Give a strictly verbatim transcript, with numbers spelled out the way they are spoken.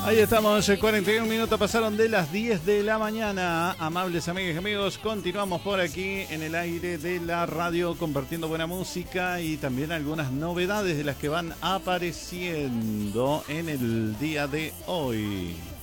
Ahí estamos, cuarenta y un minutos pasaron de las diez de la mañana. Amables amigas y amigos, continuamos por aquí en el aire de la radio compartiendo buena música y también algunas novedades de las que van apareciendo en el día de hoy.